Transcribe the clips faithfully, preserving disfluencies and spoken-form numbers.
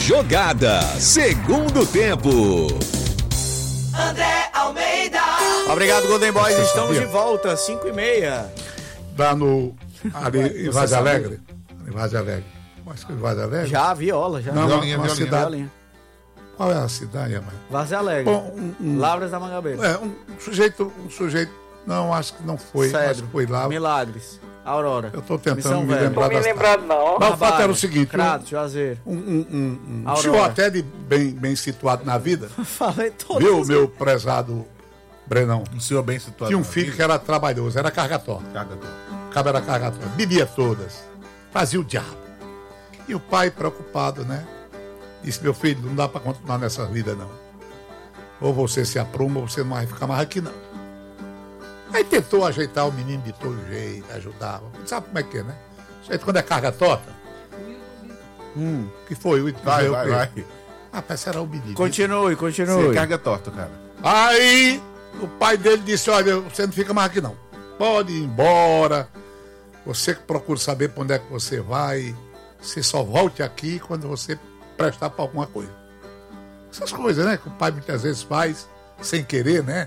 Jogada, segundo tempo. André Almeida. Obrigado, Golden Boys. Estamos de volta, cinco e meia. Dá no... Ali em Vaz Alegre. Em Vaz Alegre. Acho que em Vaz Alegre. Já, viola, já. Não, Violinha, uma violinha, cidade. Violinha. Qual é a cidade, mãe? Vaz Alegre. Bom, um, um, Lavras da Mangabeira. é, um sujeito, um sujeito, não, acho que não foi, acho Cedro. que foi lá. Milagres. Aurora. Eu tô tentando Missão me Velha. lembrar Não me das lembrado, não. Mas o fato era o seguinte, Crato, Juazeiro. um, um, um, um Aurora. senhor até de bem, bem situado na vida, Falei todos. viu, meu prezado Brenão? Um senhor bem situado. Tinha um na filho vida. que era trabalhoso, era cargatório. Cargador. O cabo era cargatório, bebia todas, fazia o diabo. E o pai preocupado, né? Disse, meu filho, não dá pra continuar nessa vida, não. Ou você se apruma, ou você não vai ficar mais aqui, não. Aí tentou ajeitar o menino de todo jeito, ajudava. Sabe como é que é, né? Gente, quando é carga torta. Hum, que foi? O Vai, eu vai, creio. vai. Rapaz, será o menino. Continue, continue. Você carga torta, cara. Aí o pai dele disse, olha, você não fica mais aqui, não. Pode ir embora. Você que procura saber para onde é que você vai. Você só volte aqui quando você prestar para alguma coisa. Essas coisas, né? Que o pai muitas vezes faz sem querer, né?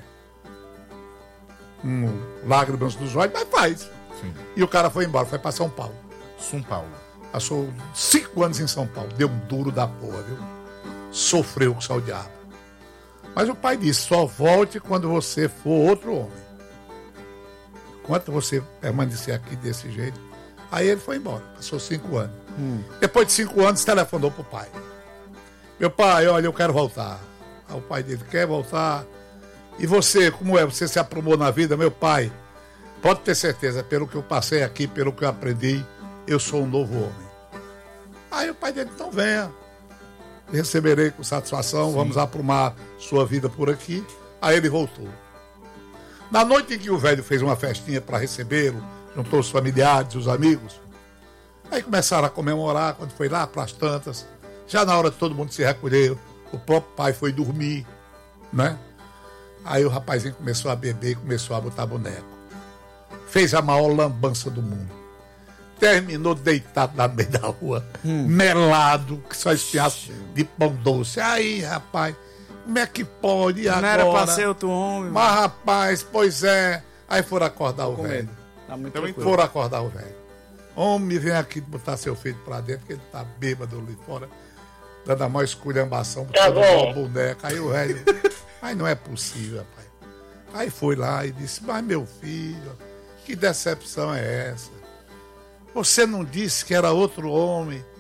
Um lágrimas dos olhos, mas faz. Sim. E o cara foi embora, foi para São Paulo. São Paulo. Passou cinco anos em São Paulo. Deu um duro da porra, viu? Sofreu com o diabo. Mas o pai disse, só volte quando você for outro homem. Enquanto você permanecer aqui desse jeito. Aí ele foi embora, passou cinco anos. Hum. Depois de cinco anos, telefonou pro pai. Meu pai, olha, eu quero voltar. Aí o pai dele, quer voltar? E você, como é? Você se aprumou na vida? Meu pai, pode ter certeza, pelo que eu passei aqui, pelo que eu aprendi, eu sou um novo homem. Aí o pai dele, então venha. Receberei com satisfação, Sim. Vamos aprumar sua vida por aqui. Aí ele voltou. Na noite em que o velho fez uma festinha para recebê-lo, juntou os familiares, os amigos, aí começaram a comemorar, quando foi lá para as tantas, já na hora que todo mundo se recolheu, o próprio pai foi dormir, né? Aí o rapazinho começou a beber e começou a botar boneco. Fez a maior lambança do mundo. Terminou deitado na meio da rua, hum. melado, que só espinhaço de pão doce. Aí, rapaz, como é que pode e agora? Não era pra ser outro homem. Mas, rapaz, pois é. Aí foram acordar o Com velho. Tá muito Também tranquilo. foram acordar o velho. Homem, vem aqui botar seu filho pra dentro, que ele tá bêbado ali fora, dando a maior esculhambação, botando uma boneca. Aí o velho, mas não é possível, rapaz. Aí foi lá e disse, mas meu filho, que decepção é essa? Você não disse que era outro homem?